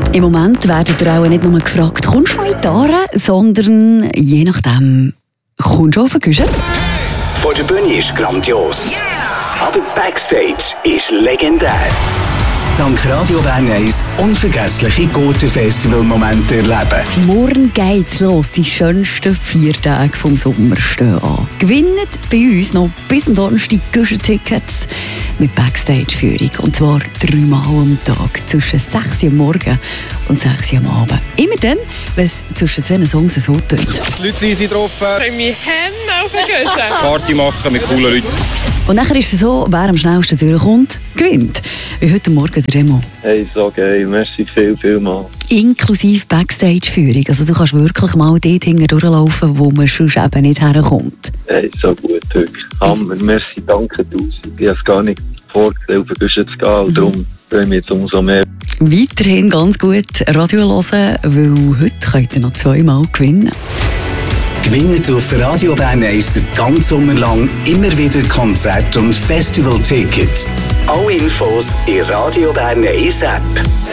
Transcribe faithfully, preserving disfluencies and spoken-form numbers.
Im Moment werden ihr auch nicht nur gefragt, kommst du noch in die Aare, sondern je nachdem, kommst du auf den Küche? Vor der Bühne ist grandios. Yeah! Aber Backstage ist legendär. Dank Radio Bern eins unvergessliche Gurten-Festival-Momente erleben. Morgen geht's los. Die schönsten vier Tage vom Sommer stehen an. Gewinnt bei uns noch bis am Donnerstag Guschen-Tickets mit Backstage-Führung. Und zwar dreimal am Tag. Zwischen sechs Uhr am Morgen und sechs Uhr am Abend. Immer dann, wenn es zwischen zwei Songs so tönt. Die Leute sind drauf. Ich freue mich hemm auf den Guschen. Party machen mit coolen Leuten. Und nachher ist es so, wer am schnellsten durchkommt, gewinnt. Wie heute Morgen der Remo. Hey, so geil. Merci viel, viel mal. Inklusive Backstage-Führung. Also du kannst wirklich mal dort hinten durchlaufen, wo man sonst eben nicht herkommt. Hey, so gut, wirklich. Hammer. Merci, danke tausend. Ich habe es gar nicht vorgesehen, auf den Guschen zu gehen. Und darum freue ich mich jetzt umso mehr. Weiterhin ganz gut Radio hören, weil heute könnt ihr noch zweimal gewinnen. Gewinnt auf Radio Bern eins den ganzen Sommer lang immer wieder Konzert- und Festival-Tickets. Alle Infos in Radio Bern eins App.